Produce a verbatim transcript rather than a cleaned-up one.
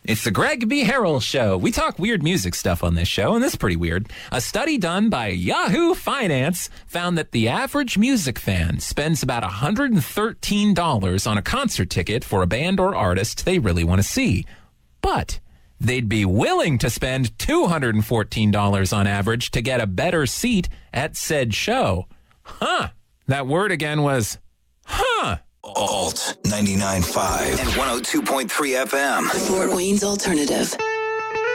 It's the Greg B. Harrell Show. We talk weird music stuff on this show, and this is pretty weird. A study done by Yahoo Finance found that the average music fan spends about one hundred thirteen dollars on a concert ticket for a band or artist they really want to see. But they'd be willing to spend two hundred fourteen dollars on average to get a better seat at said show. Huh. That word again was, huh. Alt ninety-nine point five and one oh two point three F M. Fort Wayne's Alternative.